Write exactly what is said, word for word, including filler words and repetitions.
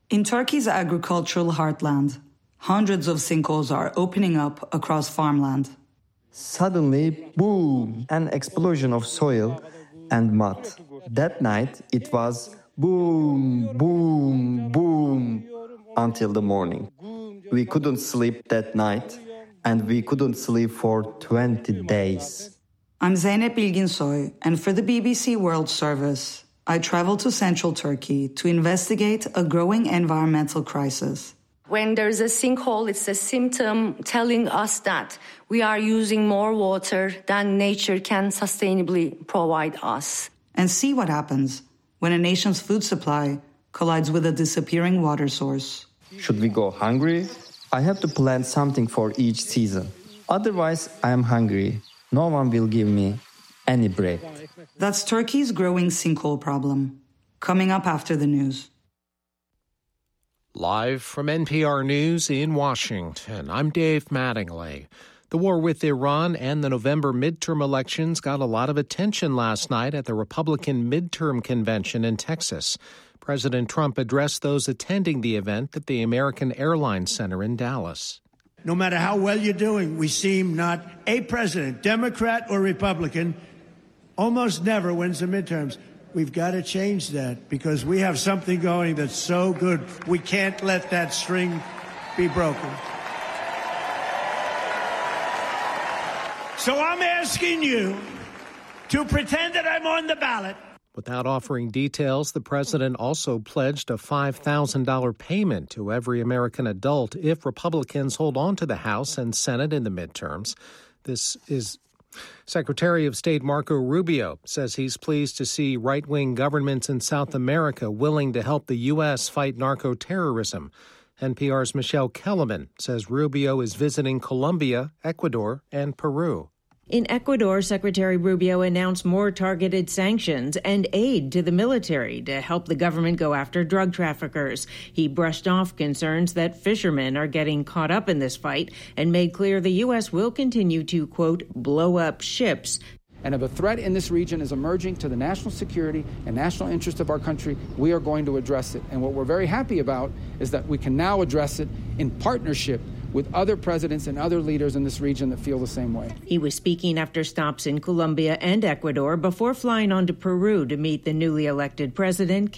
In Turkey's agricultural heartland, hundreds of sinkholes are opening up across farmland. Suddenly, boom, an explosion of soil and mud. That night, it was boom, boom, boom, until the morning. We couldn't sleep that night, and we couldn't sleep for twenty days. I'm Zeynep Bilginsoy, and for the B B C World Service, I traveled to central Turkey to investigate a growing environmental crisis. When there's a sinkhole, it's a symptom telling us that we are using more water than nature can sustainably provide us. And see what happens when a nation's food supply collides with a disappearing water source. Should we go hungry? I have to plan something for each season. Otherwise, I am hungry. No one will give me any bread. That's Turkey's growing sinkhole problem. Coming up after the news. Live from N P R News in Washington, I'm Dave Mattingly. The war with Iran and the November midterm elections got a lot of attention last night at the Republican midterm convention in Texas. President Trump addressed those attending the event at the American Airlines Center in Dallas. No matter how well you're doing, we seem not a president, Democrat or Republican, almost never wins the midterms. We've got to change that because we have something going that's so good. We can't let that string be broken. So I'm asking you to pretend that I'm on the ballot. Without offering details, the president also pledged a five thousand dollars payment to every American adult if Republicans hold on to the House and Senate in the midterms. This is Secretary of State Marco Rubio says he's pleased to see right-wing governments in South America willing to help the U S fight narco-terrorism. N P R's Michelle Kellerman says Rubio is visiting Colombia, Ecuador, and Peru. In Ecuador, Secretary Rubio announced more targeted sanctions and aid to the military to help the government go after drug traffickers. He brushed off concerns that fishermen are getting caught up in this fight and made clear the U S will continue to, quote, blow up ships. And if a threat in this region is emerging to the national security and national interest of our country, we are going to address it. And what we're very happy about is that we can now address it in partnership with other presidents and other leaders in this region that feel the same way. He was speaking after stops in Colombia and Ecuador before flying on to Peru to meet the newly elected president,